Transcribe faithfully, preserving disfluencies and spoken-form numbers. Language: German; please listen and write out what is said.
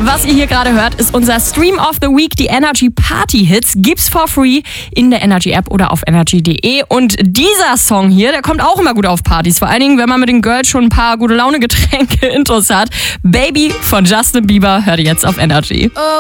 Was ihr hier gerade hört, ist unser Stream of the Week, die Energy Party Hits. Gibt's for free in der Energy App oder auf energy punkt de. Und dieser Song hier, der kommt auch immer gut auf Partys. Vor allen Dingen, wenn man mit den Girls schon ein paar gute Laune Getränke intos hat. Baby von Justin Bieber hört ihr jetzt auf Energy.